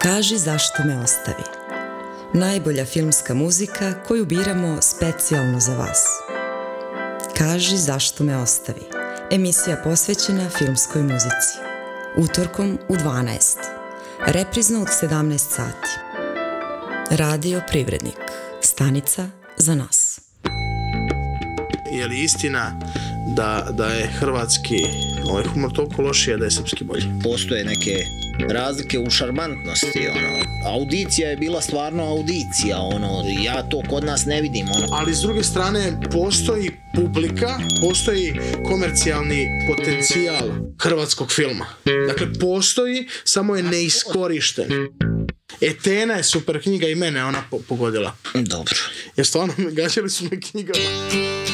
Kaži zašto me ostavi. Najbolja filmska muzika koju biramo specijalno za vas. Kaži zašto me ostavi. Emisija posvećena filmskoj muzici. Utorkom u 12. Reprizno od 17 sati. Radio Privrednik. Stanica za nas. Je li istina da je hrvatski humor toliko lošiji, a da je srpski bolji? Postoje neke razlike u šarmantnosti, audicija je bila stvarno audicija, ja to kod nas ne vidim, Ali s druge strane, postoji publika, postoji komercijalni potencijal hrvatskog filma. Dakle, postoji, samo je neiskorišten. Etena je super knjiga i mene ona pogodila. Dobro. Jer stvarno gađali su me knjigama.